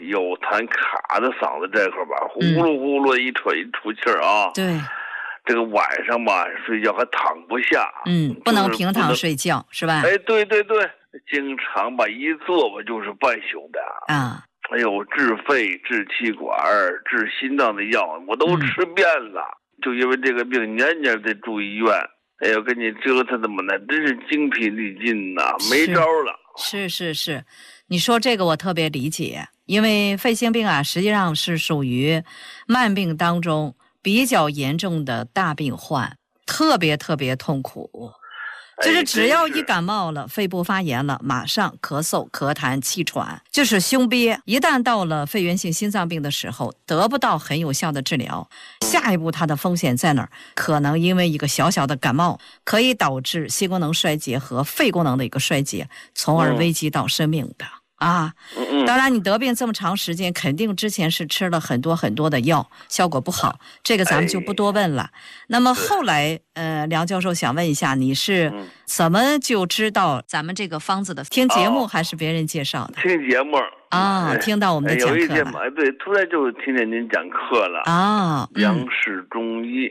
有痰卡在嗓子这块吧，呼噜呼噜一喘一出气儿啊。 对， 这个晚上吧睡觉还躺不下， 不能平躺睡觉是吧？ 哎，对对对，经常吧一坐吧就是半宿的啊。 哎呦，治肺、治气管、治心脏的药我都吃遍了，就因为这个病年年得住医院。哎呦，跟你折腾的嘛，那真是精疲力尽呐，没招了。 是，你说这个我特别理解，因为肺性病啊，实际上是属于慢病当中比较严重的大病患，特别痛苦。就是只要一感冒了，肺部发炎了，马上咳嗽、咳痰、气喘，就是胸憋。一旦到了肺源性心脏病的时候，得不到很有效的治疗，下一步它的风险在哪儿？可能因为一个小小的感冒，可以导致心功能衰竭和肺功能的一个衰竭，从而危及到生命的。当然你得病这么长时间，肯定之前是吃了很多的药，效果不好，这个咱们就不多问了。那么后来梁教授想问一下，你是怎么就知道咱们这个方子的？听节目还是别人介绍的？ 听节目听到我们的讲课了。 有一天嘛，对，突然就听见您讲课了杨氏中医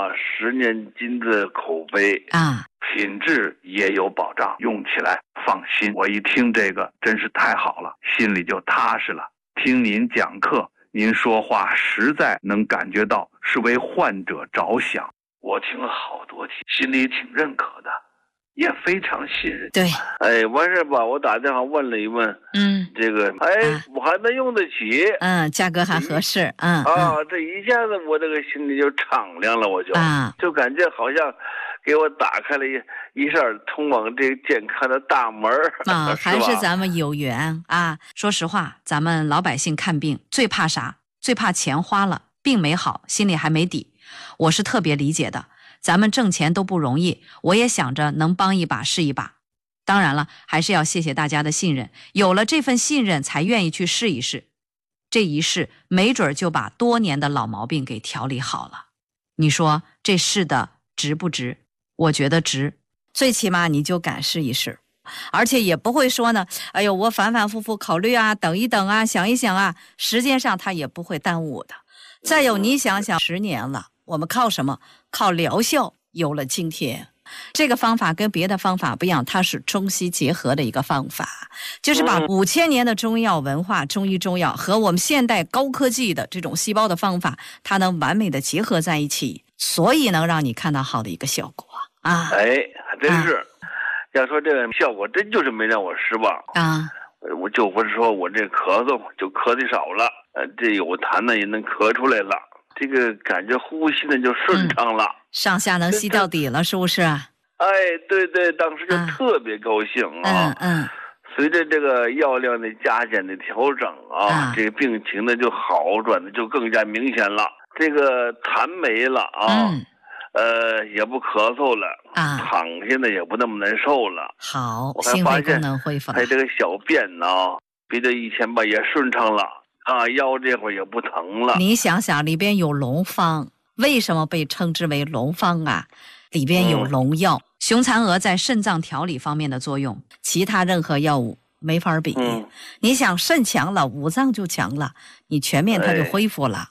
10年金的口碑品质也有保障，用起来放心。我一听这个真是太好了，心里就踏实了。听您讲课，您说话实在能感觉到是为患者着想，我听了好多期，心里挺认可的，也非常信任。 对， 完事吧，我打电话问了一问，这个我还能用得起， 价格还合适， 这一下子我这个心里就敞亮了，我就感觉好像给我打开了一扇通往这个健康的大门还是咱们有缘说实话，咱们老百姓看病最怕啥？最怕钱花了，病没好，心里还没底。我是特别理解的，咱们挣钱都不容易，我也想着能帮一把是一把。当然了，还是要谢谢大家的信任，有了这份信任才愿意去试一试。这一试，没准就把多年的老毛病给调理好了。你说这试的值不值？我觉得值，最起码你就敢试一试，而且也不会说呢，哎呦，我反反复复考虑等一等想一想时间上它也不会耽误的。再有，你想想10年了，我们靠什么？靠疗效有了今天。这个方法跟别的方法不一样，它是中西结合的一个方法，就是把5000年的中药文化、中医中药和我们现代高科技的这种细胞的方法，它能完美的结合在一起，所以能让你看到好的一个效果还真是。要说这个效果，真就是没让我失望我就不是说我这咳嗽就咳的少了，这有痰呢也能咳出来了，这个感觉呼吸呢就顺畅了， 上下能吸到底了，是不是对，当时就特别高兴随着这个药量的加减的调整这个病情呢就好转的就更加明显了，这个痰没了也不咳嗽了躺下呢也不那么难受了。 好， 我还发现心肺功能恢复了， 这个小便比这以前吧也顺畅了腰这会儿也不疼了。 你想想，里边有龙方，为什么被称之为龙方里边有龙药，雄蚕蛾在肾脏调理方面的作用，其他任何药物没法比。你想肾强了，五脏就强了，你全面它就恢复了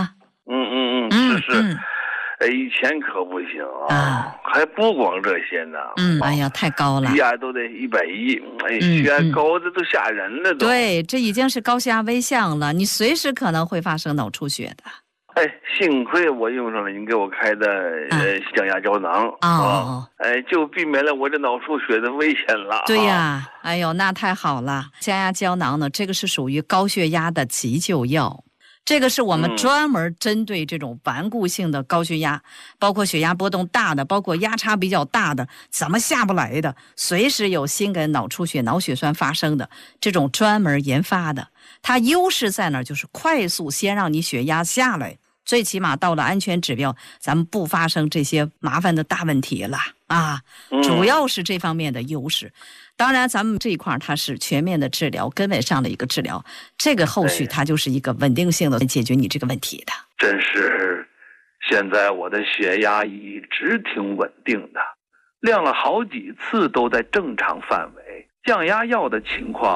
是。以前可不行还不光这些呢哎呀，太高了， 血压都得110，血压高的都吓人了都。 对，这已经是高血压危象了，你随时可能会发生脑出血的。 幸亏我用上了您给我开的降压胶囊就避免了我这脑出血的危险了。 对呀，哎呦，那太好了。降压胶囊呢，这个是属于高血压的急救药，这个是我们专门针对这种顽固性的高血压，包括血压波动大的，包括压差比较大的，怎么下不来的，随时有心梗、脑出血、脑血栓发生的，这种专门研发的。它优势在哪儿？就是快速先让你血压下来，最起码到了安全指标，咱们不发生这些麻烦的大问题了主要是这方面的优势。当然咱们这一块它是全面的治疗，根本上的一个治疗，这个后续它就是一个稳定性的解决你这个问题的。 真是，现在我的血压一直挺稳定的，量了好几次都在正常范围，降压药的情况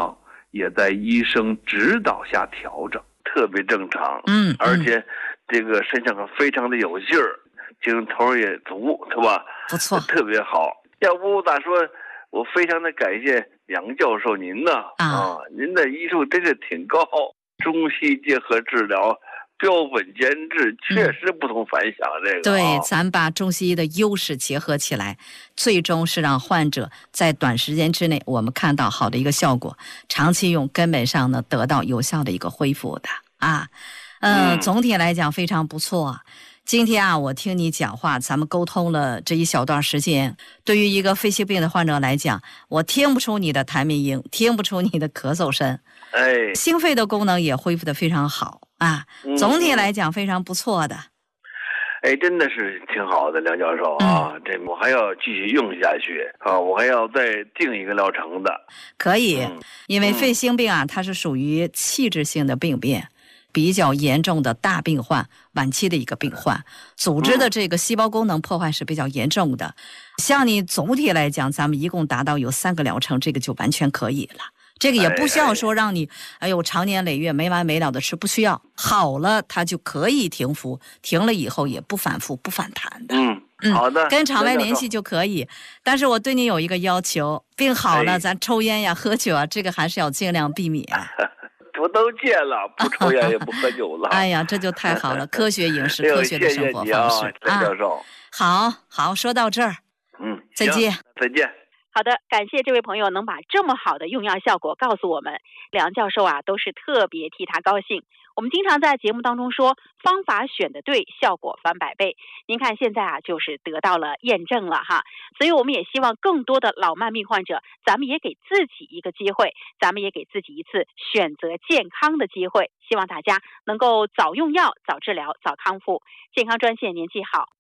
也在医生指导下调整，特别正常。而且这个肾上腺非常的有劲儿，精神头也足，是吧？ 不错， 特别好。要不咋说，我非常的感谢梁教授您呢您的医术真是挺高，中西结合治疗，标本兼治，确实不同凡响。这个对，咱把中西医的优势结合起来，最终是让患者在短时间之内我们看到好的一个效果，长期用根本上呢得到有效的一个恢复的总体来讲非常不错。今天我听你讲话，咱们沟通了这一小段时间，对于一个肺性病的患者来讲，我听不出你的痰鸣音，听不出你的咳嗽声，心肺的功能也恢复得非常好总体来讲非常不错的。 真的是挺好的，梁教授这我还要继续用下去我还要再定一个疗程的。 可以，因为肺性病它是属于器质性的病变，比较严重的大病患，晚期的一个病患，组织的这个细胞功能破坏是比较严重的。像你总体来讲，咱们一共达到有3个疗程，这个就完全可以了。这个也不需要说让你长年累月没完没了的吃，不需要。好了，它就可以停服，停了以后也不反复不反弹的。 好的， 跟场外联系就可以。但是我对你有一个要求，病好了咱抽烟呀喝酒这个还是要尽量避免。 我都戒了，不抽烟也不喝酒了。 哎呀，这就太好了，科学饮食，科学的生活方式。 梁教授， 好，说到这儿，再见。 再见。 好的，感谢这位朋友能把这么好的用药效果告诉我们，梁教授都是特别替他高兴。我们经常在节目当中说，方法选得对，效果翻百倍。您看现在就是得到了验证了所以我们也希望更多的老慢病患者，咱们也给自己一个机会，咱们也给自己一次选择健康的机会。希望大家能够早用药，早治疗，早康复。健康专线您记好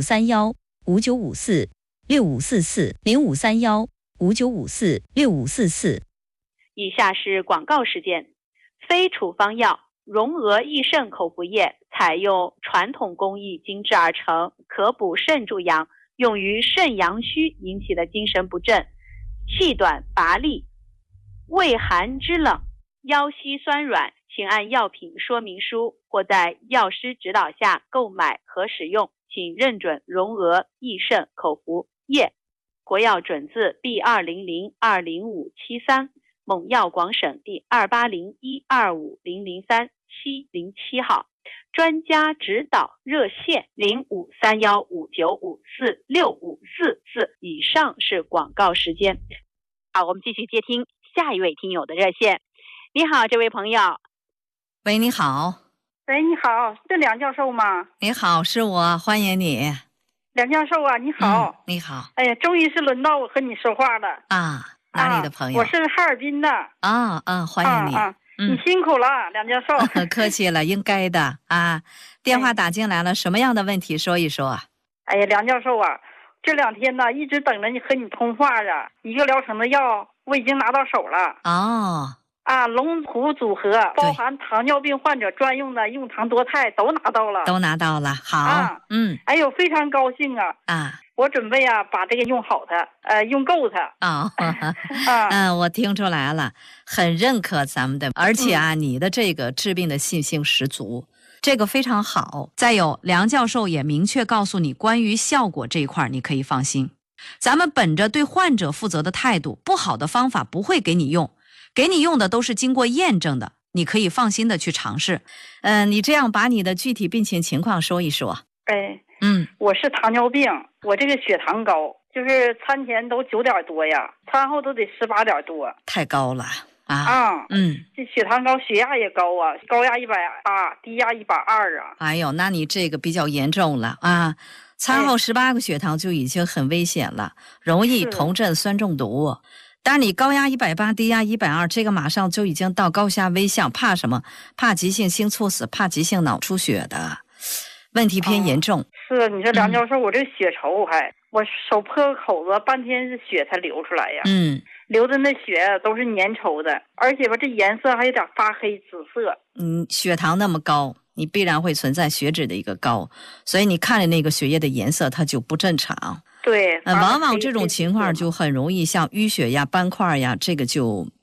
0531-5954-6544，0531-5954-6544。 以下是广告时间。非处方药荣额益肾口服液采用传统工艺精制而成，可补肾助阳，用于肾阳虚引起的精神不振、气短乏力、畏寒肢冷、腰膝酸软，请按药品说明书或在药师指导下购买和使用，请认准荣额益肾口服液，国药准字 B200-20573，蒙药广省第280125003-707号，专家指导热线053159546544。以上是广告时间。好，我们继续接听下一位听友的热线。你好，这位朋友。 喂，你好。 喂，你好，是梁教授吗？ 你好，是我，欢迎你。 梁教授你好。 你好。 哎呀，终于是轮到我和你说话了哪里的朋友？ 我是哈尔滨的。 欢迎你。 你辛苦了，梁教授。 客气了，应该的电话打进来了，什么样的问题说一说？ 哎呀，梁教授这2天一直等着你和你通话一个疗程的药我已经拿到手了。龙虎组合包含糖尿病患者专用的用糖多肽都拿到了。 好。 哎呦，非常高兴我准备把这个用好它，用够它。 我听出来了，很认可咱们的，而且你的这个治病的信心十足，这个非常好。再有，梁教授也明确告诉你，关于效果这一块你可以放心，咱们本着对患者负责的态度，不好的方法不会给你用，给你用的都是经过验证的，你可以放心的去尝试。你这样把你的具体病情况说一说。 我是糖尿病，我这个血糖高，就是餐前都9点多呀，餐后都得18点多， 太高了这血糖高，血压也高高压180，低压120 哎呦，那你这个比较严重了餐后18个血糖就已经很危险了，容易酮症酸中毒。但你高压180，低压120，这个马上就已经到高下危象，怕什么？怕急性心猝死，怕急性脑出血的问题偏严重。 是，你说梁教授，我这血稠我手破个口子，半天是血才流出来呀。流的那血都是粘稠的，而且这颜色还有点发黑紫色。 血糖那么高，你必然会存在血脂的一个高，所以你看着那个血液的颜色它就不正常。 对， 往往这种情况就很容易像淤血呀、斑块呀，这个就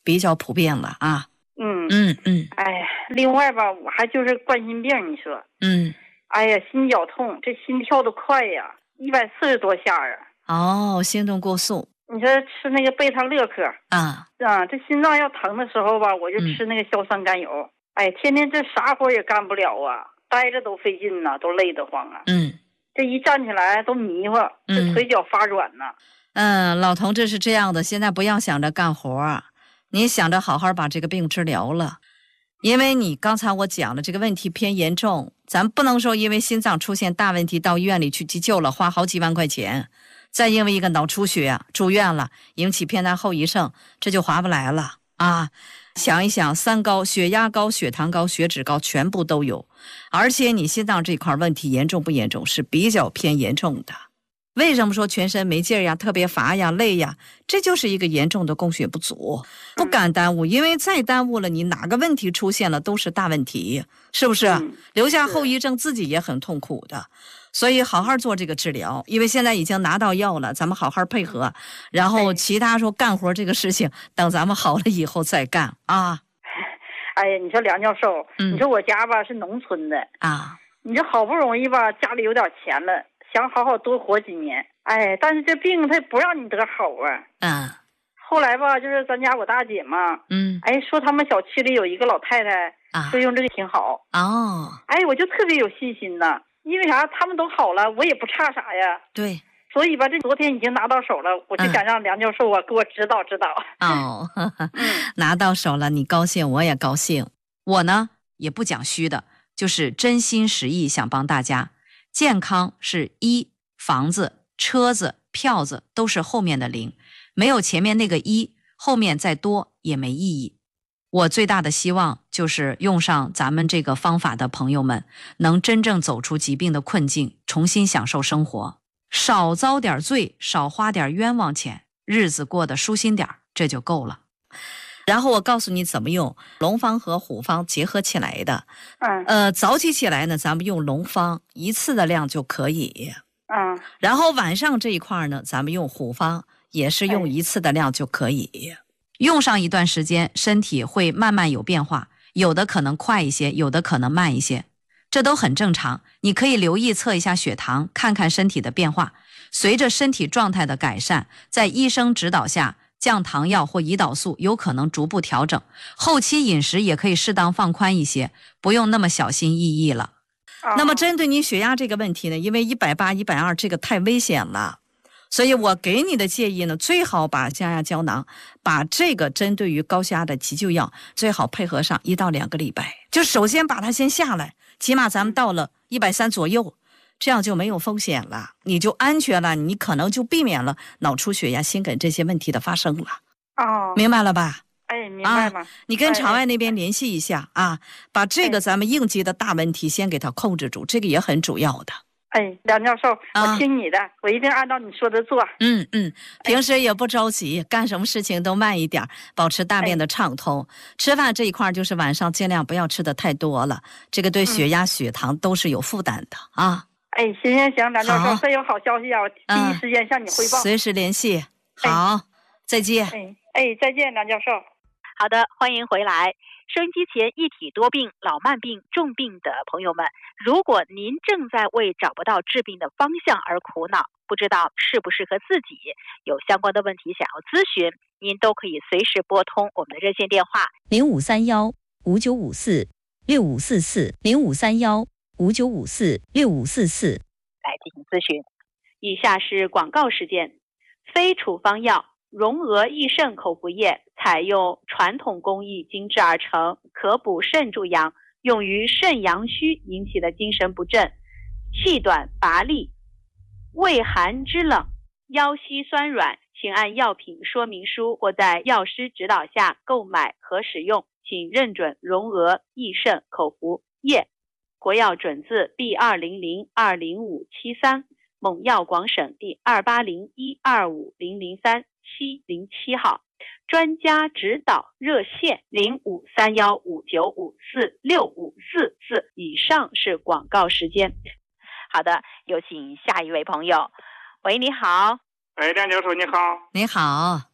比较普遍了啊。 哎，另外吧，我还就是冠心病，你说，哎呀，心绞痛，这心跳都快呀，140多下啊。 心动过速。 你说吃那个贝塔乐克这心脏要疼的时候吧，我就吃那个硝酸甘油。哎，天天这啥活也干不了啊，待着都费劲呐，都累得慌啊。这一站起来都迷糊，这腿脚发软呐。 老同志是这样的，现在不要想着干活，你想着好好把这个病治疗了。因为你刚才我讲了这个问题偏严重，咱不能说因为心脏出现大问题到医院里去急救了，花好几万块钱，再因为一个脑出血住院了，引起偏瘫后遗症，这就划不来了啊！想一想，3高，血压高、血糖高、血脂高，全部都有。而且你心脏这块问题严重不严重？是比较偏严重的。为什么说全身没劲呀，特别乏呀、累呀？这就是一个严重的供血不足，不敢耽误，因为再耽误了，你哪个问题出现了都是大问题，是不是？留下后遗症，自己也很痛苦的。所以好好做这个治疗，因为现在已经拿到药了，咱们好好配合，然后其他说干活这个事情，等咱们好了以后再干啊。 哎呀，你说梁教授，你说我家吧是农村的啊， 你这好不容易吧家里有点钱了，想好好多活几年，哎，但是这病它不让你得好啊。后来吧，就是咱家我大姐嘛，哎，说他们小区里有一个老太太，说用这个挺好。哎，我就特别有信心呐，因为啥？他们都好了，我也不差啥呀。 对。 所以吧，这昨天已经拿到手了，我就想让梁教授给我指导指导。 拿到手了，你高兴，我也高兴。我呢也不讲虚的，就是真心实意想帮大家。健康是1，房子、车子、票子都是后面的0，没有前面那个1，后面再多也没意义。我最大的希望就是用上咱们这个方法的朋友们，能真正走出疾病的困境，重新享受生活，少遭点罪，少花点冤枉钱，日子过得舒心点，这就够了。然后我告诉你怎么用龙方和虎方结合起来的。早起起来呢，咱们用龙方1次的量就可以。然后晚上这一块呢，咱们用虎方，也是用1次的量就可以。用上一段时间，身体会慢慢有变化，有的可能快一些，有的可能慢一些，这都很正常。你可以留意测一下血糖，看看身体的变化。随着身体状态的改善，在医生指导下，降糖药或胰岛素有可能逐步调整，后期饮食也可以适当放宽一些，不用那么小心翼翼了。那么针对你血压这个问题呢，因为180、120这个太危险了，所以我给你的建议呢，最好把降压胶囊，把这个针对于高血压的急救药最好配合上1到2个礼拜，就首先把它先下来，起码咱们到了130左右，这样就没有风险了，你就安全了，你可能就避免了脑出血呀、心梗这些问题的发生了。明白了吧？ 哎，明白了。 你跟场外那边联系一下把这个咱们应急的大问题先给它控制住，这个也很主要的。 哎，梁教授，我听你的，我一定按照你说的做。 平时也不着急，干什么事情都慢一点，保持大便的畅通。吃饭这一块就是晚上尽量不要吃的太多了，这个对血压、血糖都是有负担的哎，行，梁教授，再有好消息我第一时间向你汇报。 随时联系。好，再见。 再见，梁教授。 好的，欢迎回来。收音机前一体多病、老慢病、重病的朋友们，如果您正在为找不到治病的方向而苦恼，不知道适不适合自己，有相关的问题想要咨询，您都可以随时拨通我们的热线电话 0531-5954-6544，0531-5954-6544 来进行咨询。以下是广告时间。非处方药荣额益肾口服液采用传统工艺精制而成，可补肾助阳，用于肾阳虚引起的精神不振、气短乏力、畏寒肢冷、腰膝酸软，请按药品说明书或在药师指导下购买和使用，请认准荣额益肾口服液，国药准字 B200-20573，蒙药广省第280125003-707号，专家指导热线053159546544。以上是广告时间。好的，有请下一位朋友。喂，你好。 梁教授你好。 你好。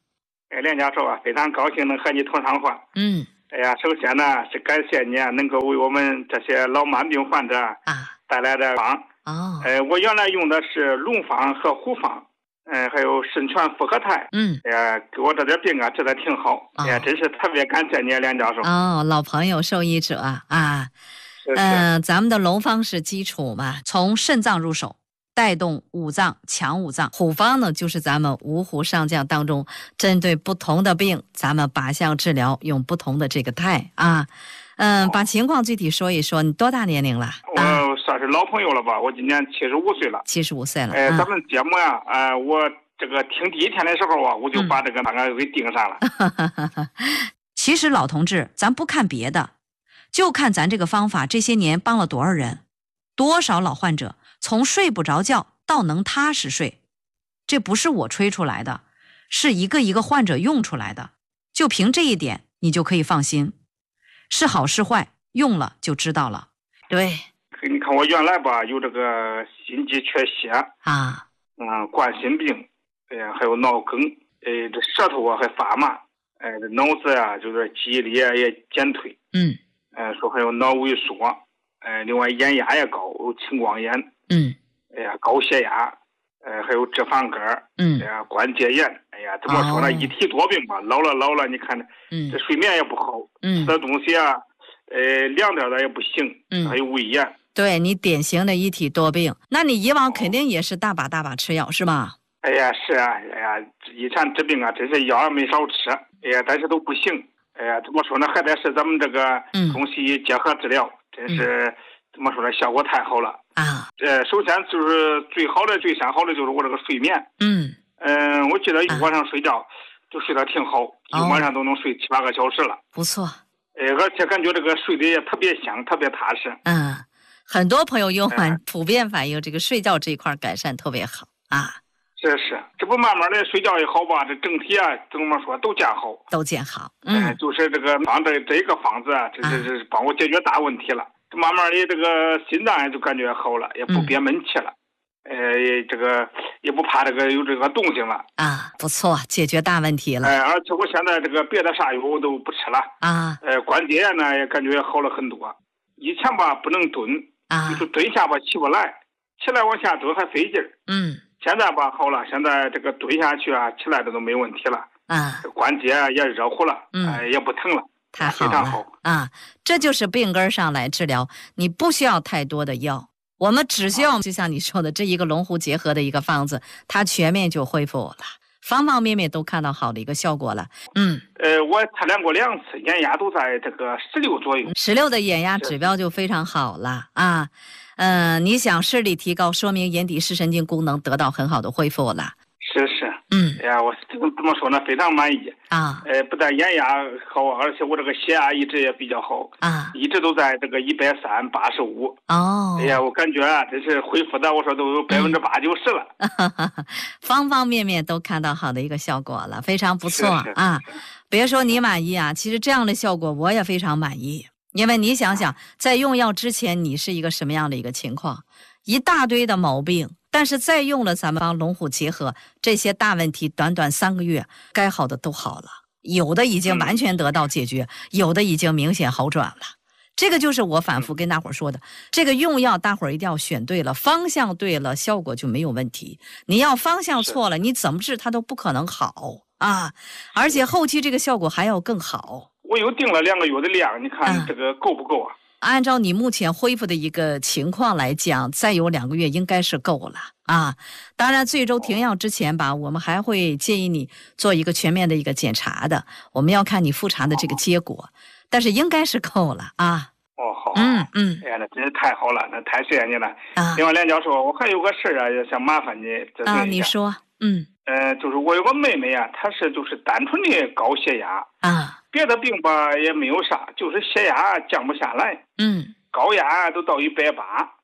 梁教授啊，非常高兴能和你通上话。哎呀，首先呢是感谢你能够为我们这些老慢病患者带来的方。我原来用的是龙方和虎方，还有肾全复合肽。给我这点病治得挺好。真是特别感谢你，梁教授。 老朋友受益者啊。咱们的龙方是基础嘛，从肾脏入手，带动五脏，强五脏。虎方呢，就是咱们五虎上将当中，针对不同的病，咱们靶向治疗，用不同的这个肽啊。把情况具体说一说。你多大年龄了？ 我算是老朋友了吧，我今年75岁了。 75岁了。 咱们节目呀，我这个听第一天的时候我就把这个大概给盯上了。 其实老同志，咱不看别的，就看咱这个方法这些年帮了多少人，多少老患者从睡不着觉到能踏实睡。这不是我吹出来的，是一个一个患者用出来的。就凭这一点，你就可以放心。是好是坏，用了就知道了。对， 你看我原来吧有这个心肌缺血冠心病，还有脑梗，这舌头还发麻，这脑子就是记忆力也减退。说还有脑萎缩，另外眼压也高，有青光眼。高血压，还有脂肪肝，关节炎。怎么说呢？一体多病吧。老了，你看这睡眠也不好，吃的东西凉点的也不行，还有胃炎。 对，你典型的一体多病。那你以往肯定也是大把吃药是吧？ 是啊，以前治病真是药没少吃，但是都不行。怎么说呢？还得是咱们这个中西医结合治疗，真是怎么说呢？效果太好了首先就是最先好的就是我这个睡眠。我记得晚上睡觉就睡得挺好，一晚上都能睡7、8个小时了。 不错。 而且感觉这个睡得也特别香，特别踏实。 很多朋友用完普遍反映这个睡觉这一块改善特别好是，这不慢慢的睡觉也好吧，这整体怎么说都见好。就是这个放这一个方子这是帮我解决大问题了。慢慢的这个心脏也就感觉好了，也不憋闷气了。这个也不怕这个有这个动静了不错，解决大问题了。 而且我现在这个别的啥药我都不吃了关节炎呢也感觉好了很多。以前吧不能蹲就是蹲下吧起不来，起来往下蹲还费劲儿。现在吧好了，现在这个蹲下去起来的都没问题了关节也热乎了也不疼了。 太好了， 非常好这就是病根上来治疗，你不需要太多的药。我们只需要就像你说的这一个龙虎结合的一个方子，它全面就恢复了，方方面面都看到好的一个效果了。 我测量过2次，眼压都在这个16左右。 16的眼压指标就非常好了你想视力提高，说明眼底视神经功能得到很好的恢复了。 是。我怎么说呢？非常满意不但眼压好，而且我这个血压一直也比较好一直都在这个130/85。我感觉这是恢复的，我说都有8%、90%了。 方方面面都看到好的一个效果了，非常不错别说你满意其实这样的效果我也非常满意。因为你想想，在用药之前你是一个什么样的一个情况，一大堆的毛病，但是再用了咱们帮龙虎结合，这些大问题短短3个月该好的都好了，有的已经完全得到解决，有的已经明显好转了。这个就是我反复跟大伙儿说的，这个用药大伙儿一定要选对了，方向对了，效果就没有问题。你要方向错了，你怎么治它都不可能好而且后期这个效果还要更好。 我又定了2个月的量，你看这个够不够按照你目前恢复的一个情况来讲，再有2个月应该是够了当然最终停药之前吧，我们还会建议你做一个全面的一个检查的，我们要看你复查的这个结果但是应该是够了好那真是太好了，那太谢谢你了另外梁教授，我还有个事也想麻烦你咨询一下你说就是我有个妹妹她是就是单纯的高血压别的病吧也没有啥，就是血压降不下来高压都到180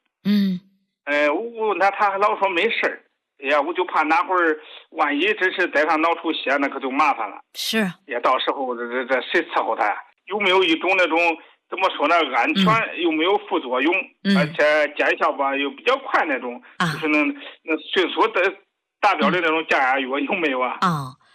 我问她还老说没事儿我就怕哪会儿万一真是带上脑出血那可就麻烦了。 是也到时候这谁伺候她有没有一种那种怎么说呢安全又没有副作用而且见效吧又比较快那种就是能迅速的达标的那种降压药有没有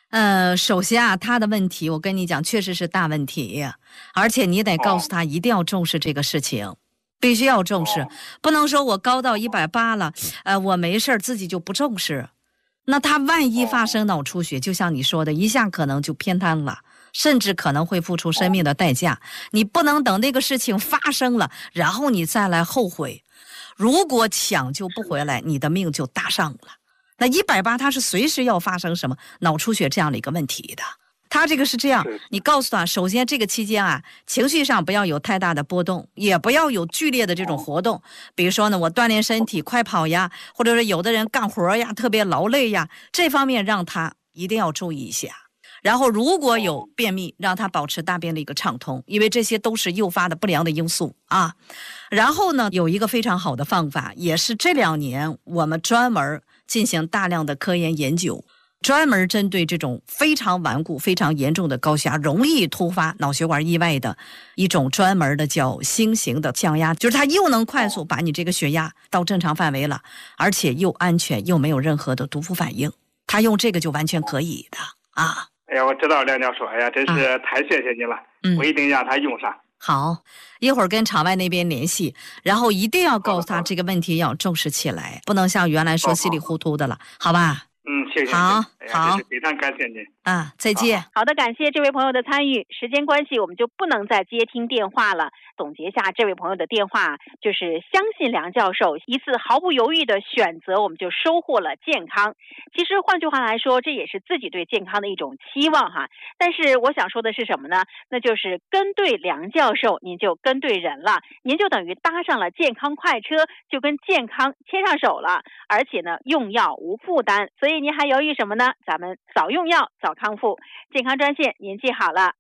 首先啊，他的问题我跟你讲确实是大问题，而且你得告诉他一定要重视这个事情，必须要重视，不能说我高到180了，我没事自己就不重视。那他万一发生脑出血，就像你说的，一下可能就偏瘫了，甚至可能会付出生命的代价。你不能等那个事情发生了，然后你再来后悔。如果抢救不回来，你的命就搭上了。那180他是随时要发生什么脑出血这样的一个问题的。他这个是这样，你告诉他，首先这个期间啊，情绪上不要有太大的波动，也不要有剧烈的这种活动。比如说呢，我锻炼身体，快跑呀，或者是有的人干活呀，特别劳累呀，这方面让他一定要注意一下。然后如果有便秘，让他保持大便的一个畅通，因为这些都是诱发的不良的因素啊。然后呢，有一个非常好的方法，也是这2年我们专门进行大量的科研研究，专门针对这种非常顽固非常严重的高血压，容易突发脑血管意外的一种专门的叫新型的降压，就是它又能快速把你这个血压到正常范围了，而且又安全又没有任何的毒副反应，他用这个就完全可以的啊。 哎呀，我知道梁教授，哎呀，真是太谢谢你了，我一定让他用上。 好，一会儿跟场外那边联系，然后一定要告诉他这个问题要重视起来，不能像原来说稀里糊涂的了，好吧？ 谢谢。 好， 好，非常感谢您啊，再见。 好的，感谢这位朋友的参与。时间关系，我们就不能再接听电话了。总结下这位朋友的电话，就是相信梁教授，一次毫不犹豫的选择，我们就收获了健康。其实换句话来说，这也是自己对健康的一种期望哈。但是我想说的是什么呢？那就是跟对梁教授，您就跟对人了，您就等于搭上了健康快车，就跟健康牵上手了。而且呢，用药无负担，所以您还犹豫什么呢？咱们早用药早康复。健康专线您记好了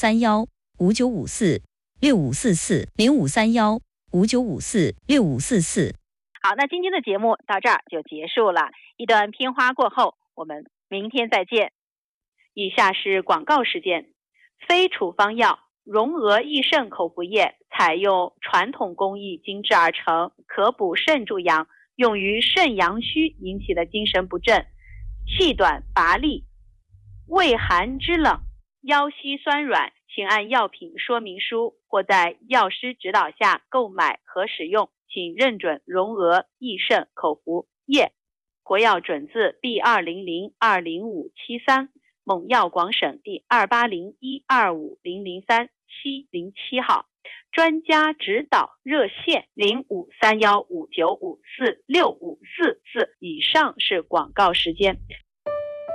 0531-5954-6544，0531-5954-6544。 好，那今天的节目到这儿就结束了。一段片花过后，我们明天再见。以下是广告时间。非处方药荣额益肾口服液采用传统工艺精制而成，可补肾助阳，用于肾阳虚引起的精神不振、气短乏力、畏寒肢冷、腰膝酸软，请按药品说明书或在药师指导下购买和使用，请认准荣额益肾口服液。国药准字 B200-20573， 蒙药广省第280125003-707号。专家指导热线053159546544。以上是广告时间。